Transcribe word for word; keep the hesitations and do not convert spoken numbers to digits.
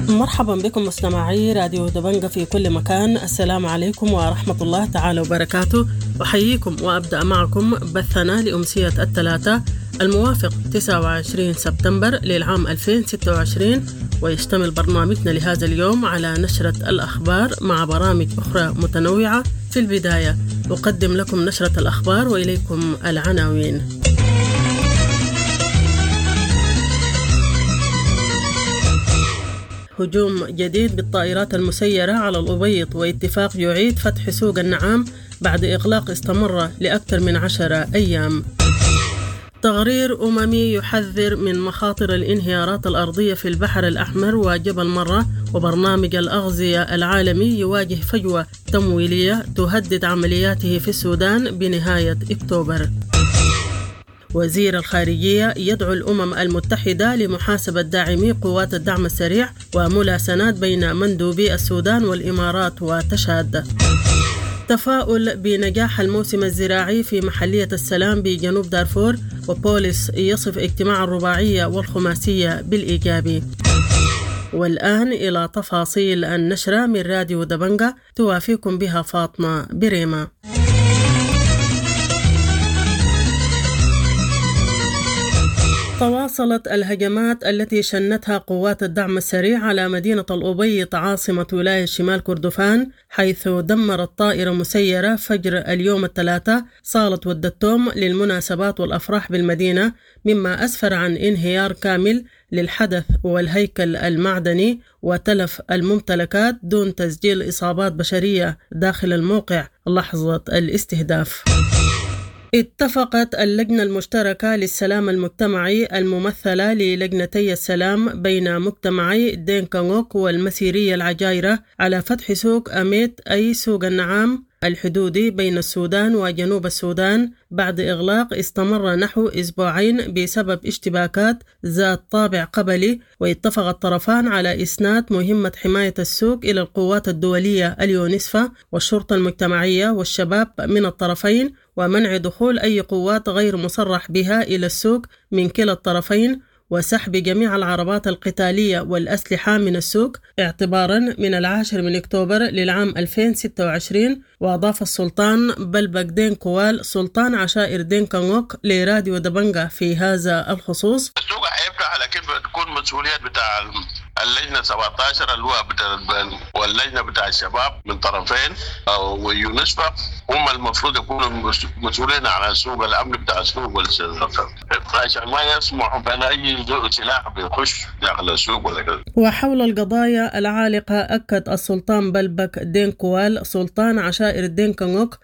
مرحبا بكم مستمعي راديو دبنجة في كل مكان. السلام عليكم ورحمة الله تعالى وبركاته. أحييكم وأبدأ معكم بثنا لأمسية الثلاثاء الموافق تسعة وعشرين سبتمبر للعام ألفين وستة وعشرين، ويشتمل برنامجنا لهذا اليوم على نشرة الأخبار مع برامج أخرى متنوعة. في البداية أقدم لكم نشرة الأخبار وإليكم العناوين. هجوم جديد بالطائرات المسيرة على الأبيض، واتفاق يعيد فتح سوق النعام بعد إغلاق استمر لأكثر من عشرة أيام. تقرير أممي يحذر من مخاطر الانهيارات الأرضية في البحر الأحمر وجبل مرة، وبرنامج الأغذية العالمي يواجه فجوة تمويلية تهدد عملياته في السودان بنهاية أكتوبر. وزير الخارجية يدعو الأمم المتحدة لمحاسبة داعمي قوات الدعم السريع، وملاسنات بين مندوبي السودان والإمارات وتشاد. تفاؤل بنجاح الموسم الزراعي في محلية السلام بجنوب دارفور، وبوليس يصف اجتماع الرباعية والخماسية بالإيجابي. والآن إلى تفاصيل النشرة من راديو دبنجة، توافيكم بها فاطمة بريمة. تواصلت الهجمات التي شنتها قوات الدعم السريع على مدينة الأبيض عاصمة ولاية شمال كردفان، حيث دمرت طائرة مسيرة فجر اليوم الثلاثاء صالة ودتوم للمناسبات والأفراح بالمدينة، مما أسفر عن انهيار كامل للحدث والهيكل المعدني وتلف الممتلكات دون تسجيل إصابات بشرية داخل الموقع لحظة الاستهداف. اتفقت اللجنة المشتركة للسلام المجتمعي الممثلة للجنتي السلام بين مجتمعي دينكانوك والمسيرية العجايرة على فتح سوق أميت أي سوق النعام الحدودي بين السودان وجنوب السودان بعد إغلاق استمر نحو أسبوعين بسبب اشتباكات ذات طابع قبلي. واتفق الطرفان على إسناد مهمة حماية السوق إلى القوات الدولية اليونسفا والشرطة المجتمعية والشباب من الطرفين، ومنع دخول أي قوات غير مصرح بها إلى السوق من كلا الطرفين، وسحب جميع العربات القتالية والأسلحة من السوق اعتبارا من العاشر من أكتوبر للعام ألفين وستة وعشرين. وأضاف السلطان بلبك دين كوال سلطان عشائر دين كانوك لراديو دبنجة في هذا الخصوص: السوق هيفتح، لكن تكون مسؤولية بتاع اللجنة سبعة عشر اللي هو بتاع واللجنة بتاع الشباب من طرفين ويونسفا، هم المفروض يكونوا مسؤولين على السوق، الأمن بتاع السوق عشان ما يسمحوا بأن أي سلاح بيخش داخل السوق ولا كذا. وحول القضايا العالقة أكد السلطان بلبك دين كوال سلطان عشائر دين كانوك